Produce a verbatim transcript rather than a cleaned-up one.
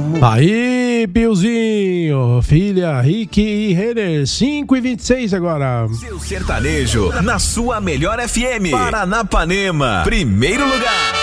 Aí, Piozinho, filha, Rick e Renner, cinco e vinte e seis agora. Seu sertanejo, na sua melhor F M, Paranapanema, primeiro lugar.